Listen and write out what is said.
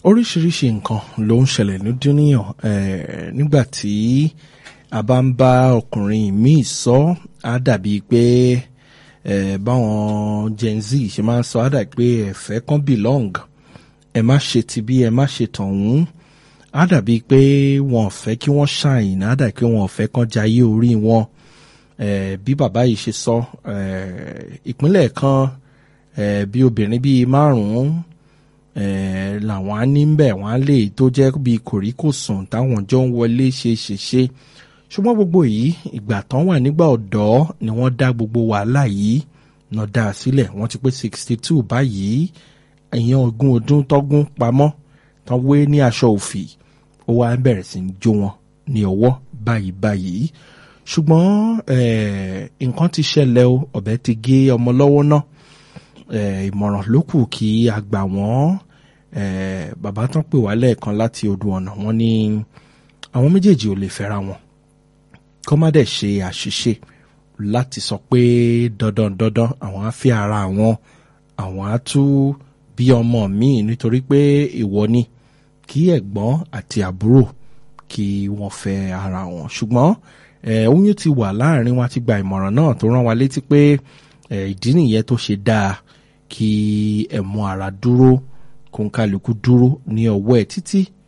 Oríṣiríṣi nǹkan ló ń ṣẹlẹ̀ ní dúníyàn nígbà tí a bá ń bá ọkùnrin míì sọ á dàbí pé báwọn Gen Z ṣe máa ń sọ á dàbí pé ẹ̀fẹ́ kan belong, ẹ má ṣe ti bí ẹ má ṣe tọ̀hún, á dàbí pé wọn ò fẹ́ kí wọ́n shine, á dàbí pé wọn ò fẹ́ kán jayé orí wọn. Bí bàbá yìí ṣe sọ, ìpínlẹ̀ kan bí obìnrin bíi 5 làwọn á ní bẹ̀ wọ́n á lè tó jẹ́ bí kòríkòsùn táwọn jọ ń wọlé ṣe. Ṣùgbọ́n gbogbo yìí ìgbà tán wà nígbà ọ̀dọ́ ni wọ́n dá gbogbo wàhálà yìí náà dá sílẹ̀. Wọ́n ti pé 62 báyìí, èèyàn ogún ọdún tọ́gún pamọ́ tán wé ní aṣọ òfì ó wá ń bẹ̀rẹ̀ sí í jó wọn ní ọwọ́ báyìí. Ṣùgbọ́n nǹkan ti ṣẹlẹ̀ o, ọ̀bẹ ti gé ọmọ lọ́wọ́ náà. Ìmọ̀ràn ló kù kí a gbà wọ́n. Bàbá tán pè wá lẹ́ẹ̀kan láti odò ọ̀nà, wọ́n ní àwọn méjèèjì ò lè fẹ́ra wọn kó má dẹ̀ ṣe àṣìṣe láti sọ pé dandan àwọn á fẹ́ ara àwọn á tú bí ọmọ míì nítorí pé ìwọ ni kí ẹ̀gbọ́n àti àbúrò kí wọ́n fẹ́ ara wọn. Ṣùgbọ́n oyún ti wà láàrin wa, ti gba ìmọ̀ràn náà tó rán wa létí pé ìdí nìyẹn tó ṣe dáa kí ẹ mú ara dúró kó ń kálukú dúró ní ọwọ́ ẹ̀ títí